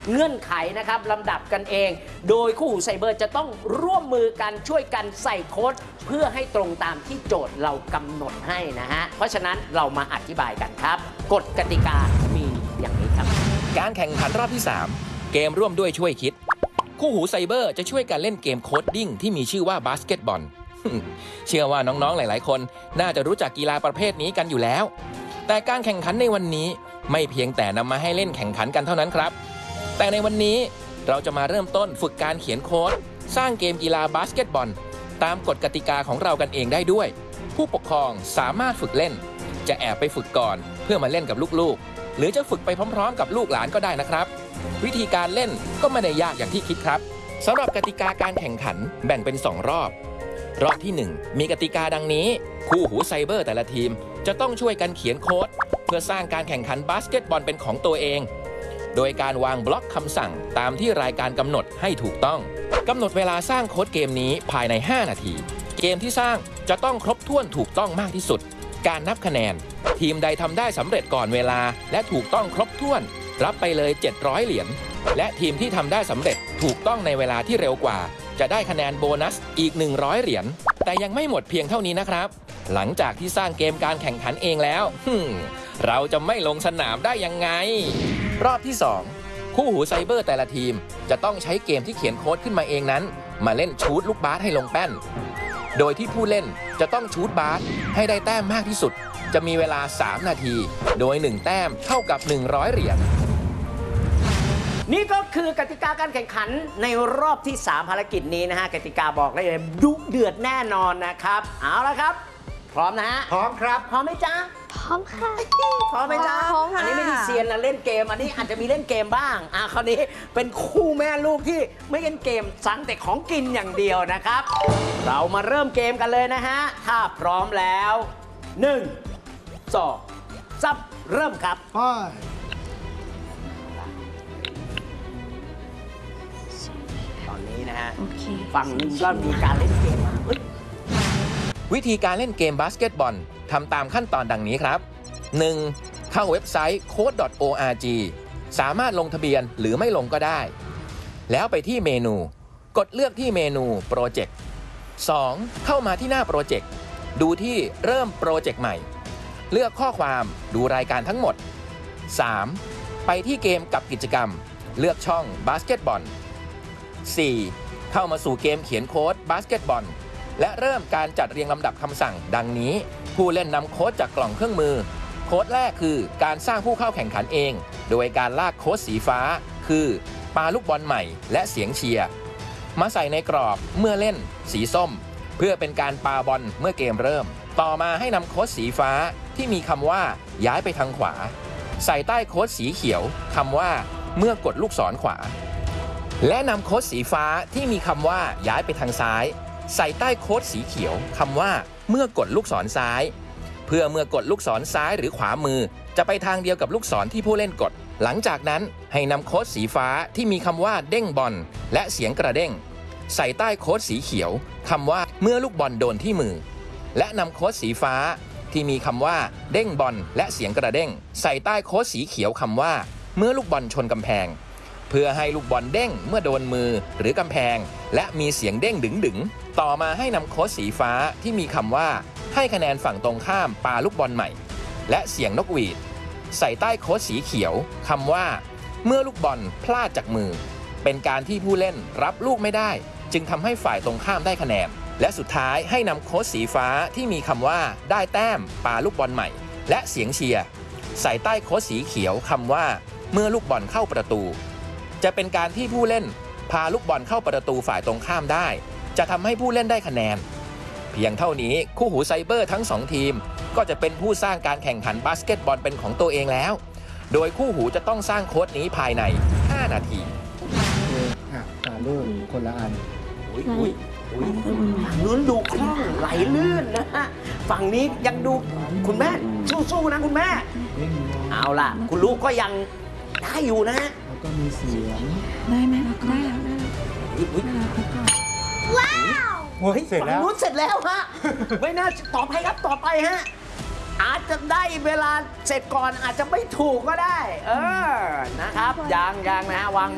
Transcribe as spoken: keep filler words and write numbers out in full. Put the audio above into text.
เงื่อนไขนะครับลำดับกันเอง โดยคู่หูไซเบอร์จะต้องร่วมมือกันช่วยกันใส่โค้ดเพื่อให้ตรงตามที่โจทย์เรากำหนดให้นะฮะเพราะฉะนั้นเรามาอธิบายกันครับกฎกติกามีอย่างนี้ครับการแข่งขันรอบที่สามเกมร่วมด้วยช่วยคิดคู่หูไซเบอร์จะช่วยกันเล่นเกมโค้ดดิ้งที่มีชื่อว่าบาสเกตบอลเชื่อว่าน้องๆหลายๆคนน่าจะรู้จักกีฬาประเภทนี้กันอยู่แล้วแต่การแข่งขันในวันนี้ไม่เพียงแต่นำมาให้เล่นแข่งขันกันเท่านั้นครับแต่ในวันนี้เราจะมาเริ่มต้นฝึกการเขียนโค้ดสร้างเกมกีฬาบาสเกตบอลตามกฎกติกาของเรากันเองได้ด้วยผู้ปกครองสามารถฝึกเล่นจะแอบไปฝึกก่อนเพื่อมาเล่นกับลูกๆหรือจะฝึกไปพร้อมๆกับลูกหลานก็ได้นะครับวิธีการเล่นก็ไม่ได้ยากอย่างที่คิดครับสำหรับกติกาการแข่งขันแบ่งเป็นสองรอบรอบที่หนึ่งมีกติกาดังนี้คู่หูไซเบอร์แต่ละทีมจะต้องช่วยกันเขียนโค้ดเพื่อสร้างการแข่งขันบาสเกตบอลเป็นของตัวเองโดยการวางบล็อกคำสั่งตามที่รายการกำหนดให้ถูกต้องกำหนดเวลาสร้างโค้ดเกมนี้ภายในห้านาทีเกมที่สร้างจะต้องครบถ้วนถูกต้องมากที่สุดการนับคะแนนทีมใดทำได้สำเร็จก่อนเวลาและถูกต้องครบถ้วนรับไปเลยเจ็ดร้อยเหรียญและทีมที่ทำได้สำเร็จถูกต้องในเวลาที่เร็วกว่าจะได้คะแนนโบนัสอีกหนึ่งร้อยเหรียญแต่ยังไม่หมดเพียงเท่านี้นะครับหลังจากที่สร้างเกมการแข่งขันเองแล้วเราจะไม่ลงสนามได้ยังไงรอบที่สองคู่หูไซเบอร์แต่ละทีมจะต้องใช้เกมที่เขียนโค้ดขึ้นมาเองนั้นมาเล่นชูตลูกบาสให้ลงแป้นโดยที่ผู้เล่นจะต้องชูตบาสให้ได้แต้มมากที่สุดจะมีเวลาสามนาทีโดยหนึ่งแต้มเท่ากับหนึ่งร้อยเหรียญนี่ก็คือกติกาการแข่งขันในรอบที่สามภารกิจนี้นะฮะกติกาบอกได้เลยดุเดือดแน่นอนนะครับเอาละครับพร้อมนะฮะพร้อมครับพร้อมไหมจ๊ะพร้อมค่ะพร้อมไหมจ๊ะพร้อมค่ะอันนี้ไม่ได้เซียนนะเล่นเกมอันนี้อาจจะมีเล่นเกมบ้างอ่ะคราวนี้เป็นคู่แม่ลูกที่ไม่เล่นเกมสั่งแต่ของกินอย่างเดียวนะครับเรามาเริ่มเกมกันเลยนะฮะถ้าพร้อมแล้วหนึ่งสองสามเริ่มครับตอนนี้นะฮะฝั่งหนึ่งก็มีการเล่นเกมมาวิธีการเล่นเกมบาสเกตบอลทำตามขั้นตอนดังนี้ครับ หนึ่ง. เข้าเว็บไซต์ โค้ด ดอท โอ อาร์ จี สามารถลงทะเบียนหรือไม่ลงก็ได้แล้วไปที่เมนูกดเลือกที่เมนูโปรเจกต์ สอง. เข้ามาที่หน้าโปรเจกต์ดูที่เริ่มโปรเจกต์ใหม่เลือกข้อความดูรายการทั้งหมด สาม. ไปที่เกมกับกิจกรรมเลือกช่องบาสเกตบอล สี่. เข้ามาสู่เกมเขียนโค้ดบาสเกตบอลและเริ่มการจัดเรียงลำดับคำสั่งดังนี้ผู้เล่นนำโค้ดจากกล่องเครื่องมือโค้ดแรกคือการสร้างผู้เข้าแข่งขันเองโดยการลากโค้ดสีฟ้าคือปาลูกบอลใหม่และเสียงเชียร์มาใส่ในกรอบเมื่อเล่นสีส้มเพื่อเป็นการปาบอลเมื่อเกมเริ่มต่อมาให้นำโค้ดสีฟ้าที่มีคำว่าย้ายไปทางขวาใส่ใต้โค้ดสีเขียวคำว่าเมื่อกดลูกศรขวาและนำโค้ดสีฟ้าที่มีคำว่าย้ายไปทางซ้ายใส่ใต้โค้ดสีเขียวคำว่าเมื่อกดลูกศรซ้ายเพื่อเมื่อกดลูกศรซ้ายหรือขวามือจะไปทางเดียวกับลูกศรที่ผู้เล่นกดหลังจากนั้นให้นำโค้ดสีฟ้าที่มีคำว่าเด้งบอลและเสียงกระเด้งใส่ใต้โค้ดสีเขียวคำว่าเมื่อลูกบอลโดนที่มือและนำโค้ดสีฟ้าที่มีคำว่าเด้งบอลและเสียงกระเด้งใส่ใต้โค้ดสีเขียวคำว่าเมื่อลูกบอลชนกำแพงเพื่อให้ลูกบอลเด้งเมื่อโดนมือหรือกำแพงและมีเสียงเด้งดึงๆต่อมาให้นำโค้ดสีฟ้าที่มีคำว่าให้คะแนนฝั่งตรงข้ามปาลูกบอลใหม่และเสียงนกหวีดใส่ใต้โค้ดสีเขียวคำว่าเมื่อลูกบอลพลาดจากมือเป็นการที่ผู้เล่นรับลูกไม่ได้จึงทำให้ฝ่ายตรงข้ามได้คะแนนและสุดท้ายให้นำโค้ดสีฟ้าที่มีคำว่าได้แต้มปาลูกบอลใหม่และเสียงเชียร์ใส่ใต้โค้ดสีเขียวคำว่าเมื่อลูกบอลเข้าประตูจะเป็นการที่ผู้เล่นพาลูกบอลเข้าประตูฝ่ายตรงข้ามได้จะทำให้ผู้เล่นได้คะแนนเพียงเท่านี้คู่หูไซเบอร์ทั้งสองทีมก็จะเป็นผู้สร้างการแข่งขันบาสเกตบอลเป็นของตัวเองแล้วโดยคู่หูจะต้องสร้างโค้ดนี้ภายในห้านาทีอ่ะตาลูกคนละอันอุ้ยอุ้ยอุ้ยฝั่งนู้นดูคล่องไหลลื่นนะฮะฝั่งนี้ยังดูคุณแม่สู้ๆนะคุณแม่เอาล่ะคุณลูกก็ยังได้อยู่นะแล้วก็มีเสียงได้ไหมได้แล้วได้แล้วว้าวเฮ้ยเสร็จแล้วนู้นเสร็จแล้วฮะไม่น่าต่อไปครับต่อไปฮะอาจจะได้เวลาเสร็จก่อนอาจจะไม่ถูกก็ได้เออนะครับยังยังนะฮะวาง